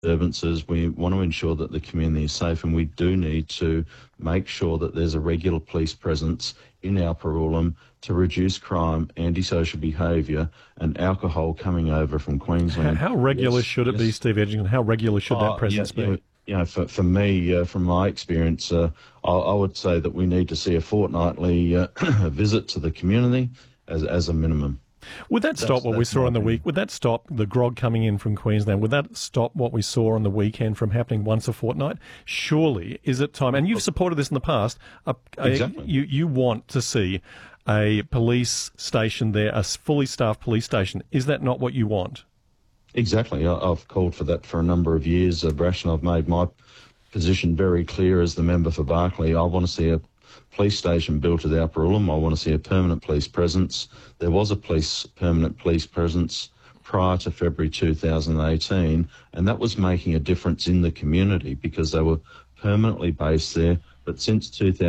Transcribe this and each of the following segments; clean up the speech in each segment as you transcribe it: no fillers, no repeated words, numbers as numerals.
disturbances. We want to ensure that the community is safe, and we do need to make sure that there's a regular police presence in Alpha-Ulam to reduce crime, antisocial behaviour and alcohol coming over from Queensland. How regular should it be, Steve Edgington? How regular should that presence be? For me, from my experience, I would say that we need to see a fortnightly visit to the community as a minimum. Would that stop what we saw on the week? Would that stop the grog coming in from Queensland? Would that stop what we saw on the weekend from happening once a fortnight? Surely, is it time? And you've supported this in the past. Exactly. You want to see a police station there, a fully staffed police station. Is that not what you want? Exactly. I've called for that for a number of years, Brash, and I've made my position very clear as the member for Barkly. I want to see a police station built at Alpha-Ulam. I want to see a permanent police presence. There was a permanent police presence prior to February 2018, and that was making a difference in the community because they were permanently based there. But since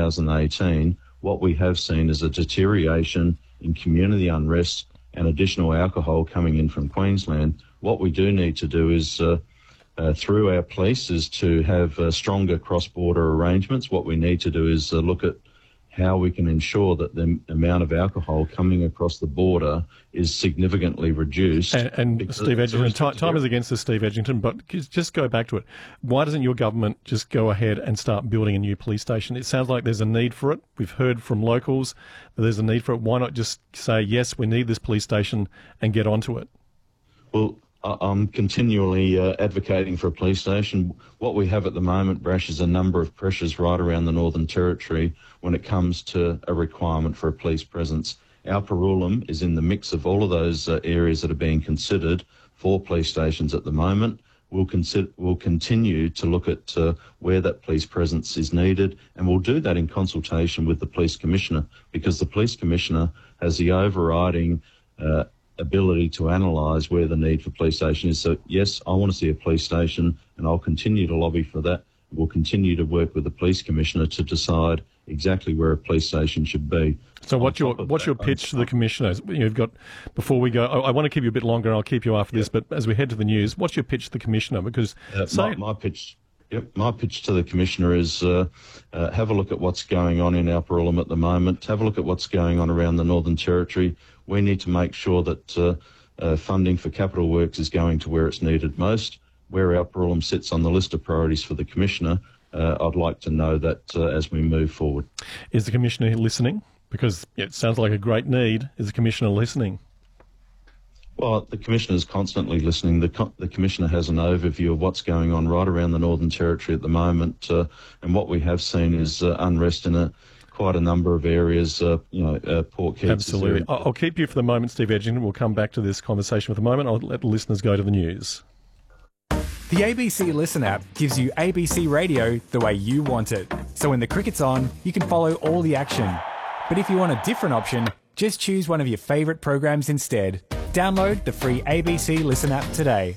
2018, what we have seen is a deterioration in community unrest and additional alcohol coming in from Queensland. What we do need to do is, through our police, is to have stronger cross-border arrangements. What we need to do is look at how we can ensure that the amount of alcohol coming across the border is significantly reduced. And Steve Edgington, time is against us, Steve Edgington, but just go back to it. Why doesn't your government just go ahead and start building a new police station? It sounds like there's a need for it. We've heard from locals that there's a need for it. Why not just say, yes, we need this police station and get onto it? Well, I'm continually advocating for a police station. What we have at the moment, Brash, is a number of pressures right around the Northern Territory when it comes to a requirement for a police presence. Alpha-Ulam is in the mix of all of those areas that are being considered for police stations at the moment. We'll continue to look at where that police presence is needed, and we'll do that in consultation with the Police Commissioner, because the Police Commissioner has the overriding ability to analyse where the need for police station is. So, yes, I want to see a police station, and I'll continue to lobby for that. We'll continue to work with the Police Commissioner to decide exactly where a police station should be. So what's your pitch to the Commissioner? You've got, before we go, I want to keep you a bit longer and I'll keep you after this, but as we head to the news, what's your pitch to the Commissioner? Because my pitch to the Commissioner is have a look at what's going on in Alpha-Ulam at the moment. Have a look at what's going on around the Northern Territory. We need to make sure that funding for capital works is going to where it's needed most. Where Alpha-Ulam sits on the list of priorities for the Commissioner, I'd like to know that as we move forward. Is the Commissioner listening? Because it sounds like a great need. Is the Commissioner listening? Well, the Commissioner is constantly listening. The Commissioner has an overview of what's going on right around the Northern Territory at the moment, and what we have seen is unrest in quite a number of areas. Port Keats. Absolutely. I'll keep you for the moment, Steve Edgington. We'll come back to this conversation for the moment. I'll let the listeners go to the news. The ABC Listen app gives you ABC radio the way you want it. So when the cricket's on, you can follow all the action. But if you want a different option, just choose one of your favourite programs instead. Download the free ABC Listen app today.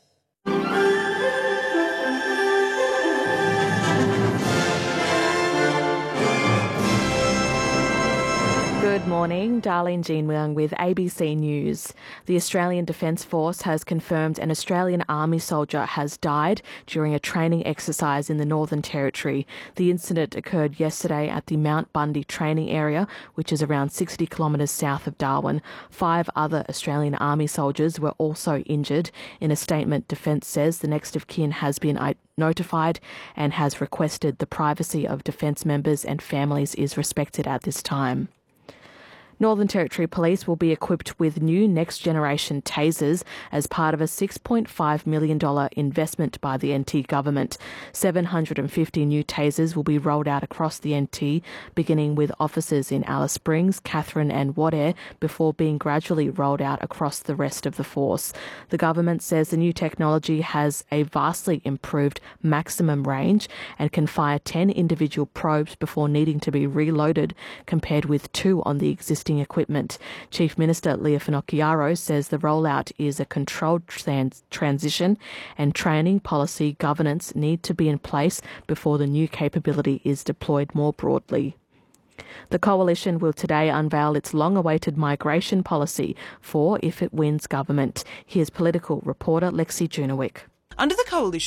Good morning, Darlene Jean-Leung with ABC News. The Australian Defence Force has confirmed an Australian Army soldier has died during a training exercise in the Northern Territory. The incident occurred yesterday at the Mount Bundy training area, which is around 60 kilometres south of Darwin. 5 other Australian Army soldiers were also injured. In a statement, Defence says the next of kin has been notified and has requested the privacy of Defence members and families is respected at this time. Northern Territory Police will be equipped with new next-generation tasers as part of a $6.5 million investment by the NT government. 750 new tasers will be rolled out across the NT, beginning with officers in Alice Springs, Katherine and Wadair, before being gradually rolled out across the rest of the force. The government says the new technology has a vastly improved maximum range and can fire 10 individual probes before needing to be reloaded, compared with 2 on the existing equipment. Chief Minister Leah Finocchiaro says the rollout is a controlled transition and training, policy, governance need to be in place before the new capability is deployed more broadly. The Coalition will today unveil its long-awaited migration policy for if it wins government. Here's political reporter Lexi Junowick. Under the Coalition,